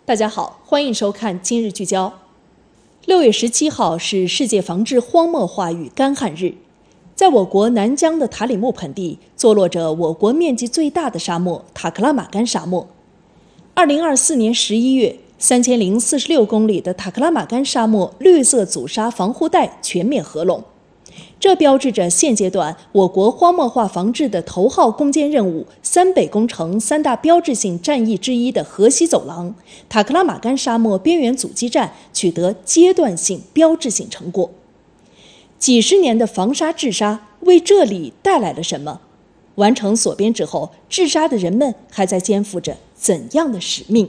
大家好，欢迎收看今日聚焦。6月17号是世界防治荒漠化与干旱日。在我国南疆的塔里木盆地，坐落着我国面积最大的沙漠塔克拉玛干沙漠。2024年11月，3046公里的塔克拉玛干沙漠绿色阻沙防护带全面合拢。这标志着现阶段我国荒漠化防治的头号攻坚任务——三北工程3大标志性战役之一的河西走廊塔克拉玛干沙漠边缘阻击战取得阶段性标志性成果。几十年的防沙治沙为这里带来了什么？完成所编之后，治沙的人们还在肩负着怎样的使命？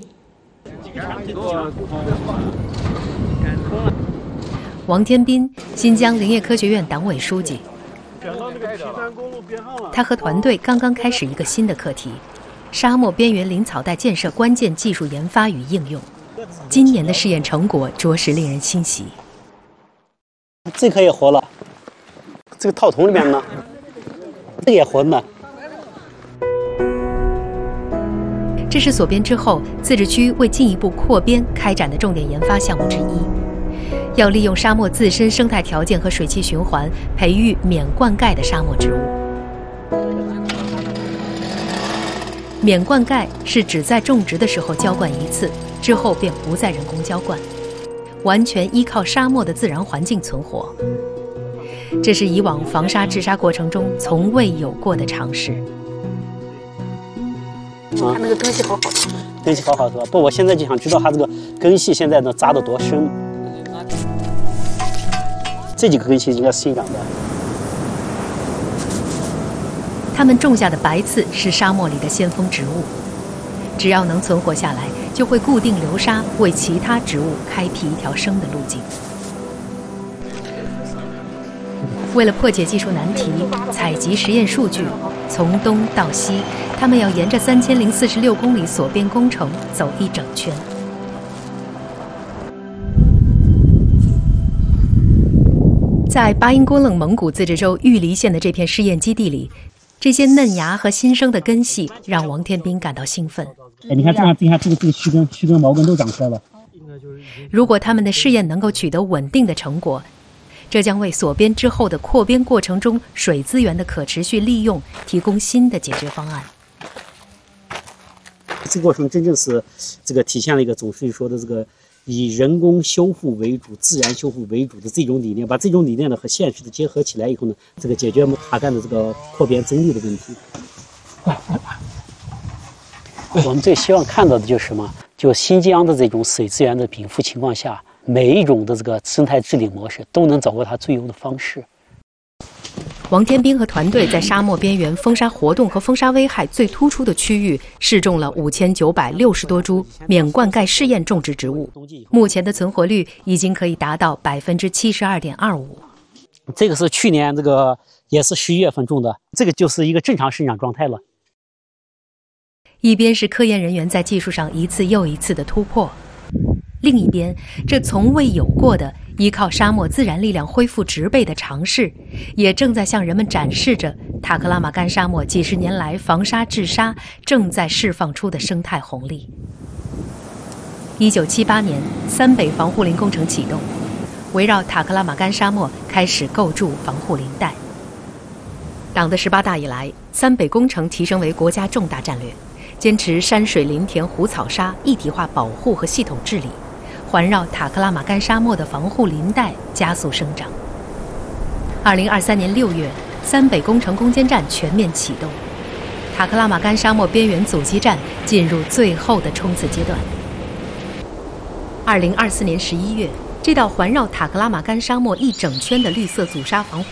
王天斌，新疆林业科学院党委书记。他和团队刚刚开始一个新的课题：沙漠边缘林草带建设关键技术研发与应用。今年的试验成果着实令人欣喜。 这颗也活了，这个套筒里面呢，这个也活呢。 这是所编之后自治区为进一步扩编开展的重点研发项目之一。要利用沙漠自身生态条件和水汽循环，培育免灌溉的沙漠植物。免灌溉是指在种植的时候浇灌一次，之后便不再人工浇灌，完全依靠沙漠的自然环境存活。这是以往防沙治沙过程中从未有过的尝试。 它那个根系好好，根系好好是吧？不，我现在就想知道它这个根系现在能扎得多深。这几个根系应该是新长的。 它们种下的白刺是沙漠里的先锋植物，只要能存活下来，就会固定流沙，为其他植物开辟一条生的路径。为了破解技术难题，采集实验数据，从东到西，他们要沿着3046公里所编工程走一整圈。在巴音郭楞蒙古自治州玉梨县的这片试验基地里，这些嫩芽和新生的根系让王天斌感到兴奋。 你看这个须根毛根都长出来了。 如果他们的试验能够取得稳定的成果，这将为所编之后的扩编过程中水资源的可持续利用提供新的解决方案。 这个过程真正是这个体现了一个总书记说的这个以人工修复为主、自然修复为主的这种理念，把这种理念呢和现实的结合起来以后呢，这个解决塔干的这个扩编增绿的问题。我们最希望看到的就是什么？就新疆的这种水资源的禀赋情况下，每一种的这个生态治理模式都能掌握它最优的方式。 王天斌和团队在沙漠边缘风沙活动和风沙危害最突出的区域试种了5960多株免灌溉试验种植植物，目前的存活率已经可以达到72.25%。 这个是去年这个也是11月份种的，这个就是一个正常生长状态了。 一边是科研人员在技术上一次又一次的突破，另一边，这从未有过的依靠沙漠自然力量恢复植被的尝试，也正在向人们展示着塔克拉玛干沙漠几十年来防沙治沙正在释放出的生态红利。1978年，三北防护林工程启动，围绕塔克拉玛干沙漠开始构筑防护林带。党的18大以来，三北工程提升为国家重大战略，坚持山水林田湖草沙一体化保护和系统治理，环绕塔克拉玛干沙漠的防护林带加速生长。2023年6月，三北工程攻坚战全面启动，塔克拉玛干沙漠边缘阻击战进入最后的冲刺阶段。2024年11月，这道环绕塔克拉玛干沙漠一整圈的绿色阻沙防护